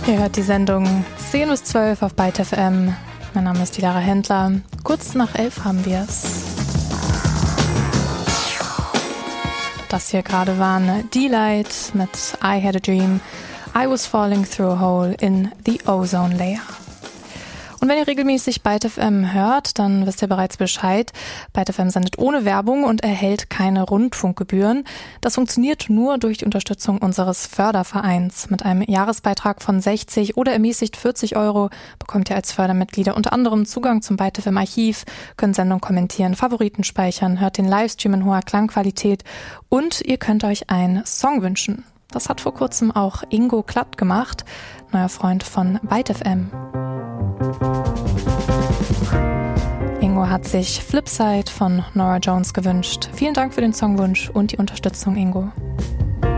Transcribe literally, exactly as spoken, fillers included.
Ihr hört die Sendung zehn bis zwölf auf Byte F M. Mein Name ist die Lara Händler. Kurz nach elf haben wir es. Das hier gerade waren D-Light mit I Had a Dream. I was falling through a hole in the ozone layer. Und wenn ihr regelmäßig Byte F M hört, dann wisst ihr bereits Bescheid. Byte F M sendet ohne Werbung und erhält keine Rundfunkgebühren. Das funktioniert nur durch die Unterstützung unseres Fördervereins. Mit einem Jahresbeitrag von sechzig oder ermäßigt vierzig Euro bekommt ihr als Fördermitglieder unter anderem Zugang zum Byte F M Archiv, könnt Sendungen kommentieren, Favoriten speichern, hört den Livestream in hoher Klangqualität und ihr könnt euch einen Song wünschen. Das hat vor kurzem auch Ingo Klatt gemacht, neuer Freund von Byte F M. Ingo hat sich Flipside von Norah Jones gewünscht. Vielen Dank für den Songwunsch und die Unterstützung, Ingo.